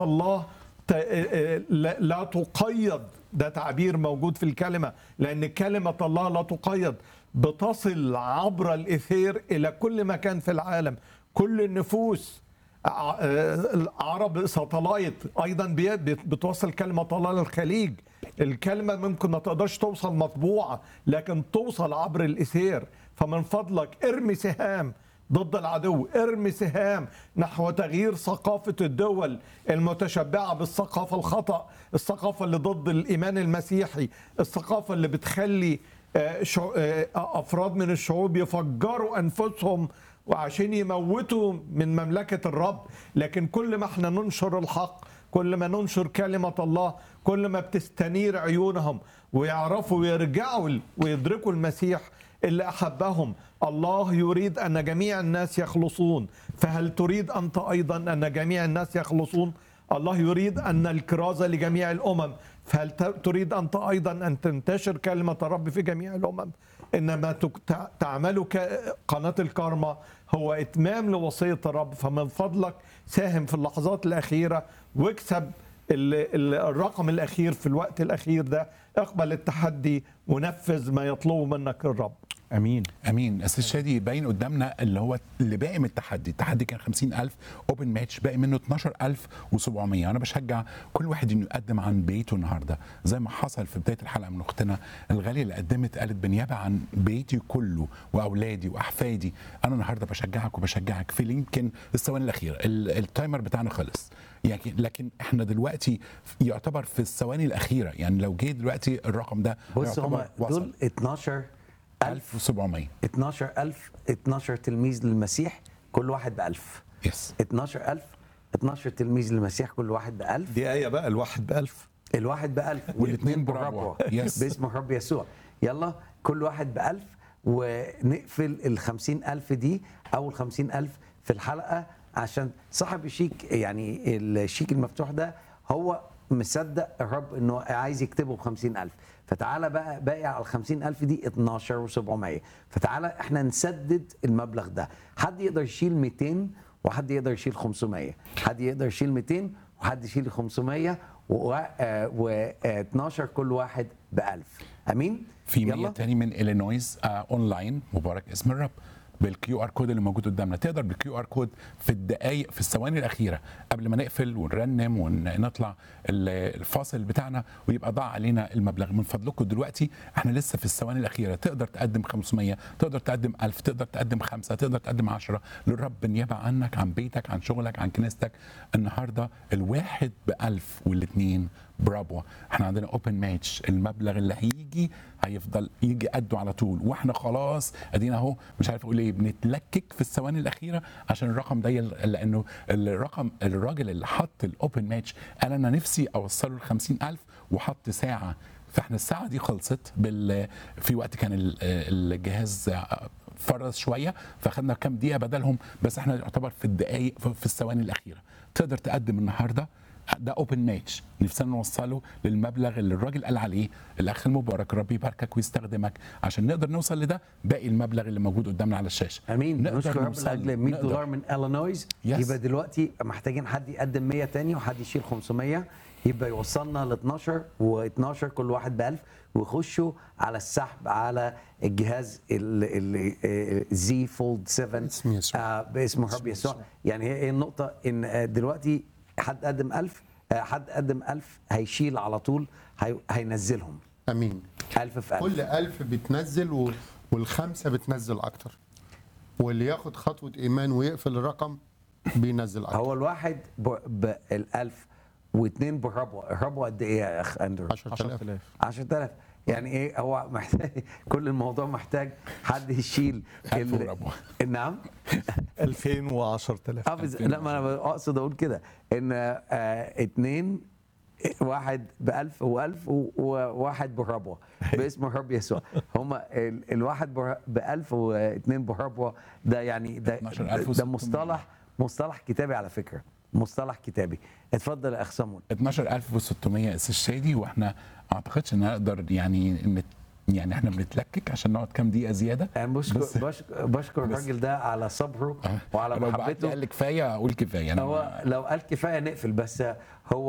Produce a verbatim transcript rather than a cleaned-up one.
الله ت- لا لا تقيد، ده تعبير موجود في الكلمة، لأن كلمة الله لا تقيد، بتصل عبر الإثير إلى كل مكان في العالم. كل النفوس ع- عرب ساتلايت أيضا بي- بتوصل كلمة الله للخليج. الكلمة ممكن ما تقدرش توصل مطبوعة، لكن توصل عبر الإثير. فمن فضلك ارمي سهام ضد العدو، ارمي سهام نحو تغيير ثقافة الدول المتشبعة بالثقافة الخطأ، الثقافة اللي ضد الإيمان المسيحي، الثقافة اللي بتخلي آه، شع- آه، أفراد من الشعوب يفجروا أنفسهم وعشان يموتوا من مملكة الرب. لكن كل ما احنا ننشر الحق، كل ما ننشر كلمة الله، كل ما بتستنير عيونهم ويعرفوا ويرجعوا ويدركوا المسيح اللي أحبهم. الله يريد أن جميع الناس يخلصون، فهل تريد أنت أيضا أن جميع الناس يخلصون؟ الله يريد أن الكرازة لجميع الأمم، فهل تريد أنت أيضا أن تنتشر كلمة الرب في جميع الأمم؟ إنما تك- تعمل قناة الكارما هو إتمام لوصية الرب. فمن فضلك ساهم في اللحظات الأخيرة واكسب ال- ال- الرقم الأخير في الوقت الأخير ده. اقبل التحدي ونفذ ما يطلبه منك الرب. امين. امين. استاذ شادي باين قدامنا اللي هو اللي باقي من التحدي، التحدي كان خمسين ألف اوبن ماتش، باقي منه اتناشر ألف وسبعمية. انا بشجع كل واحد انه يقدم عن بيته النهارده زي ما حصل في بدايه الحلقه من اختنا الغاليه اللي قدمت، قالت بالنيابه عن بيتي كله واولادي واحفادي. انا النهارده بشجعك وبشجعك في يمكن الثواني الاخيره، ال- التايمر بتاعنا خلص يعني، لكن احنا دلوقتي يعتبر في الثواني الاخيره. يعني لو جه دلوقتي الرقم ده بص هم يعتبر وصل دول اتناشر ألف ألف وسبعمية. اتناشر ألف اتناشر تلميذ للمسيح كل واحد ب ألف. يس. اتناشر ألف اتناشر تلميذ للمسيح كل واحد ب ألف. دي آية بقى، الواحد بألف. الواحد ب ألف والاتنين بربوة. يس. باسم الرب يسوع. يلا كل واحد ب ألف، ونقفل ال خمسين ألف دي أول خمسين ألف في الحلقة، عشان صاحب الشيك يعني الشيك المفتوح ده هو مصدق الرب انه عايز يكتبه ب خمسين ألف. فتعالى بقى باقي على ال خمسين ألف دي اتناشر وسبعمية. فتعالى احنا نسدد المبلغ ده. حد يقدر يشيل ميتين وحد يقدر يشيل خمسمية، حد يقدر يشيل ميتين وحد يشيل خمسمية، و اتناشر كل واحد ب ألف. امين. في مية تاني من إلينويز آه اونلاين، مبارك اسم الرب، بالكيو ار كود اللي موجود قدامنا. تقدر بالكيو ار كود في الدقائق، في الثواني الاخيره قبل ما نقفل ونرنم ونطلع الفاصل بتاعنا ويبقى ضاع علينا المبلغ. من فضلكم دلوقتي احنا لسه في الثواني الاخيره، تقدر تقدم خمسمية، تقدر تقدم ألف، تقدر تقدم خمسة، تقدر تقدم عشرة للرب بالنيابه عنك، عن بيتك، عن شغلك، عن كنيستك. النهارده الواحد بألف والاثنين برابو. احنا عندنا اوبن ماتش، المبلغ اللي هيجي هيفضل يجي قده على طول، واحنا خلاص ادينا اهو مش عارف اقول ايه، بنتلكك في الثواني الاخيره عشان الرقم ده، لانه الرقم الراجل اللي حط الاوبن ماتش قال انا نفسي اوصله ل خمسين ألف وحط ساعه، فاحنا الساعه دي خلصت بال في وقت كان ال- الجهاز فرز شويه، فاخدنا كام دقيقه بدلهم، بس احنا يعتبر في الدقائق في الثواني الاخيره. تقدر تقدم النهارده، ده اوبن ماتش نفسنا نوصله للمبلغ اللي الراجل قال عليه الاخ المبارك، ربي يباركك ويستخدمك عشان نقدر نوصل لده. باقي المبلغ اللي موجود قدامنا على الشاشه. امين. نقدر نشكر رب نوصل لاجل مية نقدر. دولار من الينويز. Yes. يبقى دلوقتي محتاجين حد يقدم مية تاني وحد يشيل خمسمية، يبقى يوصلنا ل اتناشر و12 كل واحد ب ألف، ويخشوا على السحب على الجهاز الزي فولد سبعة باسم يسوع. آه باسم الرب يسوع. يعني هي النقطه ان آه، دلوقتي حد قدم ألف، آه، حد قدم ألف هيشيل على طول، هي هينزلهم امين. ألف في ألف. كل ألف بتنزل و- والخمسه بتنزل اكتر، واللي ياخد خطوه ايمان ويقفل الرقم بينزل اكتر. هو الواحد بالألف واثنين بالربوة. الربوة قد ايه يا اخ اندرو؟ عشرة آلاف. عشرة آلاف. يعني ايه؟ هو محتاج كل الموضوع محتاج حد يشيل ألف ال- وربوة. نعم. ألفين وعشرة آلاف. آه، بس- لا ما انا اقصد اقول كده ان آه اتنين، واحد بألف وألف وواحد بالربوة باسم الرب يسوع. هما ال- الواحد بر- بألف واثنين بالربوة. ده يعني ده اتناشر ألف ده وستمية. مصطلح مصطلح كتابي على فكرة، مصطلح كتابي. اتفضل يا اخ صامول. اتناشر ألف وستمية استاذ شادي، واحنا ما اعتقدش ان نقدر يعني نت- يعني احنا بنتلكك عشان نقعد كام دقيقه زياده. يعني بشكر بشكر, بشكر الراجل ده على صبره وعلى لو بعت لي محبته. قال لي كفايه اقول كفايه. انا هو لو قال كفايه نقفل، بس هو